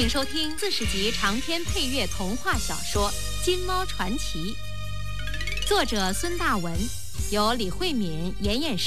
请收听40集长篇配乐童话小说《金猫传奇》，作者孙大文，由李慧敏、严